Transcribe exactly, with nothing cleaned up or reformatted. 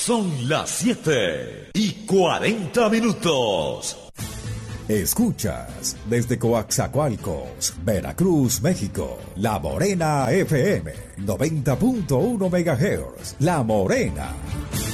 Son las siete y cuarenta minutos. Escuchas desde Coaxacualcos, Veracruz, México, La Morena F M, noventa punto uno megahertz. La Morena.